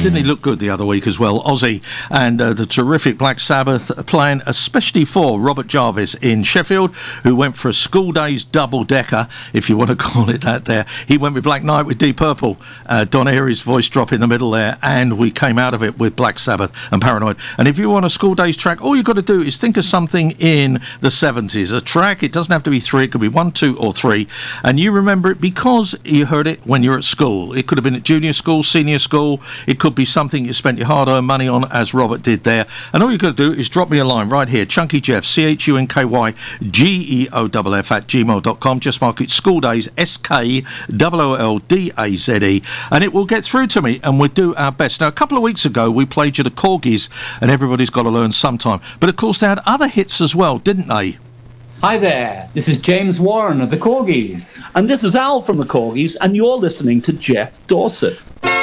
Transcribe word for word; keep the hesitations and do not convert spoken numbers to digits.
didn't he look good the other week as well? Ozzy and uh, the terrific Black Sabbath playing especially for Robert Jarvis in Sheffield, who went for a school days double-decker, if you want to call it that there. He went with Black Knight with Deep Purple, uh, Don Airey's voice drop in the middle there, and we came out of it with Black Sabbath and Paranoid. And if you want a school days track, all you've got to do is think of something in the seventies. A track, it doesn't have to be three, it could be one, two or three, and you remember it because you heard it when you're at school. It could have been at junior school, senior school, it could be something you spent your hard-earned money on, as Robert did there. And all you've got to do is drop me a line right here, Chunky Jeff, C H U N K Y G E O F F at gmail dot com. Just mark it School Days, S K O O L D A Z E, and it will get through to me, and we'll do our best. Now, a couple of weeks ago, we played you the Corgis, and everybody's got to learn sometime. But, of course, they had other hits as well, didn't they? Hi there, this is James Warren of the Corgis. And this is Al from the Corgis, and you're listening to Jeff Dorset.